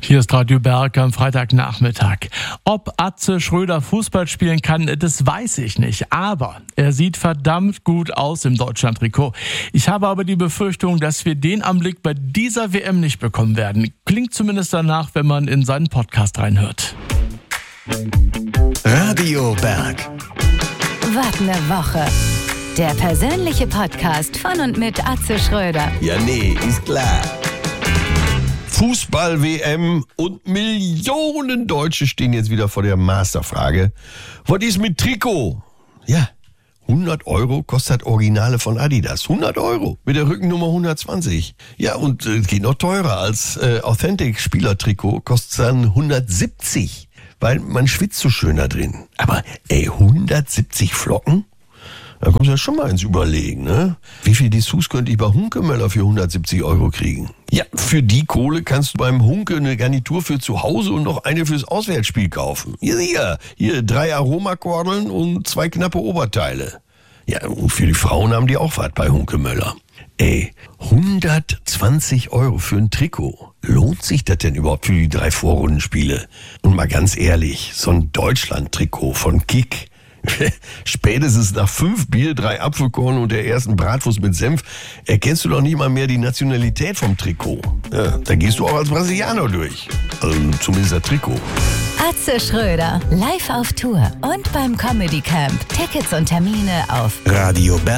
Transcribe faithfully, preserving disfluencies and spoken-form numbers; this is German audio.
Hier ist Radio Berg am Freitagnachmittag. Ob Atze Schröder Fußball spielen kann, das weiß ich nicht. Aber er sieht verdammt gut aus im Deutschland-Trikot. Ich habe aber die Befürchtung, dass wir den Anblick bei dieser W M nicht bekommen werden. Klingt zumindest danach, wenn man in seinen Podcast reinhört. Radio Berg. Was eine Woche. Der persönliche Podcast von und mit Atze Schröder. Ja, nee, ist klar. Fußball-W M und Millionen Deutsche stehen jetzt wieder vor der Masterfrage. Was ist mit Trikot? Ja, hundert Euro kostet Originale von Adidas. hundert Euro mit der Rückennummer hundertzwanzig. Ja, und es äh, geht noch teurer als äh, Authentic-Spieler-Trikot, kostet dann hundertsiebzig. Weil man schwitzt so schön da drin. Aber ey, hundertsiebzig Flocken? Da kommst du ja schon mal ins Überlegen, ne? Wie viel Dessous könnte ich bei Hunkemöller für hundertsiebzig Euro kriegen? Ja, für die Kohle kannst du beim Hunke eine Garnitur für zu Hause und noch eine fürs Auswärtsspiel kaufen. Hier, hier, hier drei Aromakordeln und zwei knappe Oberteile. Ja, und für die Frauen haben die auch was bei Hunkemöller. Ey, hundertzwanzig Euro für ein Trikot. Lohnt sich das denn überhaupt für die drei Vorrundenspiele? Und mal ganz ehrlich, so ein Deutschland-Trikot von Kick. Spätestens nach fünf Bier, drei Apfelkorn und der ersten Bratwurst mit Senf erkennst du doch nicht mal mehr die Nationalität vom Trikot. Ja, da gehst du auch als Brasilianer durch. Also zumindest das Trikot. Atze Schröder, live auf Tour und beim Comedy Camp. Tickets und Termine auf Radio Berg.